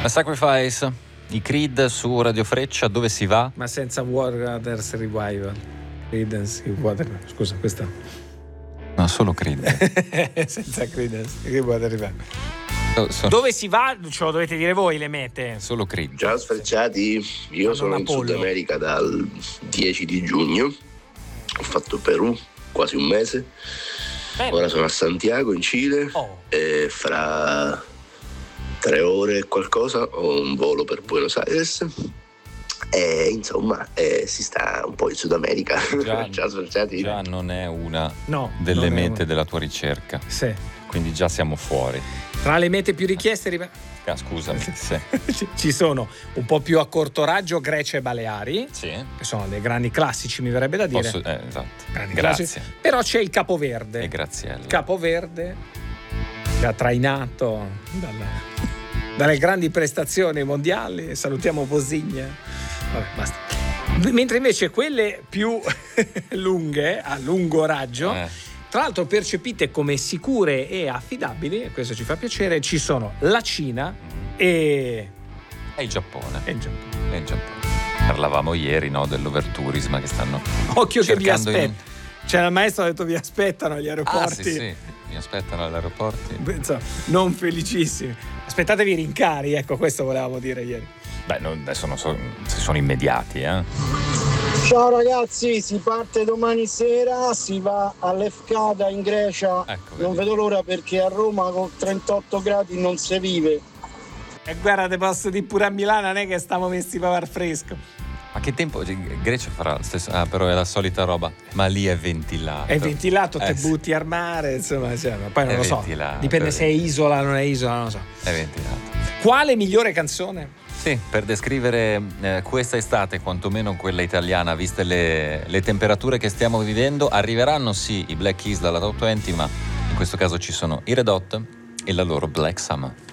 A Sacrifice, i Creed su Radio Freccia. Dove si va? Ma senza Waters Revival. Creedence Water. Scusa, questa. No, solo Creed. Senza Creedence Water Revival. Dove si va? Ce lo dovete dire voi le mete. Solo Creed. Ciao sfrecciati, io sono in Sud America dal 10 di giugno. Ho fatto Perù quasi un mese. Bene. Ora sono a Santiago in Cile e fra 3 ore e qualcosa ho un volo per Buenos Aires e insomma si sta un po' in Sud America. Ciao sfrecciati. Già non è una No, delle non è mete una. della tua ricerca. Sì. Quindi già siamo fuori. Tra le mete più richieste Scusami. Sì. ci sono un po' più a corto raggio Grecia e Baleari, Sì. che sono dei grandi classici, mi verrebbe da dire. Esatto. Grandi Grazie. classici. Però c'è il Capoverde. E Graziella. Capoverde che ha trainato dalle grandi prestazioni mondiali. Salutiamo Posigna. Vabbè, basta. Mentre invece quelle più lunghe, a lungo raggio, tra l'altro percepite come sicure e affidabili, e questo ci fa piacere, ci sono la Cina e il Giappone. E il Giappone. Parlavamo ieri, no, dell'overtourism che stanno occhio che vi cercando aspetta. Cioè il maestro ha detto vi aspettano agli aeroporti. Sì, mi aspettano agli aeroporti. Insomma, non felicissimi. Aspettatevi i rincari, ecco, questo volevamo dire ieri. Beh, adesso non so se sono immediati, Ciao ragazzi, si parte domani sera, si va all'Efkada in Grecia. Non vedo l'ora perché a Roma con 38 gradi non si vive. E guarda, te posso dire pure a Milano non è che stiamo messi per far fresco. Ma che tempo? Grecia farà lo stesso. Però è la solita roba. Ma lì è ventilato. È ventilato, te sì. butti al mare, insomma, cioè, ma poi non È lo so. ventilato, Dipende se è isola o non è isola, non lo so. È ventilato. Quale migliore canzone? Sì, per descrivere questa estate, quantomeno quella italiana, viste le temperature che stiamo vivendo, arriveranno sì i Black Keys dalla Top 20, ma in questo caso ci sono i Red Hot e la loro Black Summer.